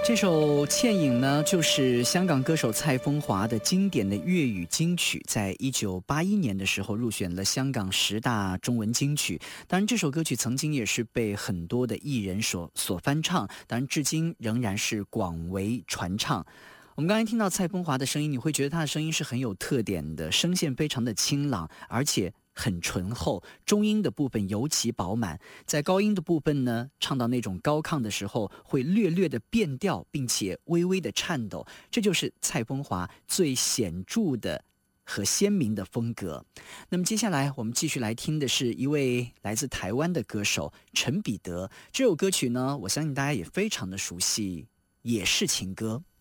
这首《倩影》呢，就是香港歌手蔡枫华的经典的粤语金曲，在1981年的时候入选了香港10大中文金曲。当然，这首歌曲曾经也是被很多的艺人所翻唱，当然至今仍然是广为传唱。我们刚才听到蔡枫华的声音，你会觉得他的声音是很有特点的，声线非常的清朗，而且很醇厚，中音的部分尤其饱满，在高音的部分呢，唱到那种高亢的时候会略略的变调，并且微微的颤抖，这就是蔡枫华最显著的和鲜明的风格。那么接下来我们继续来听的是一位来自台湾的歌手陈彼得，这首歌曲呢，我相信大家也非常的熟悉，也是情歌。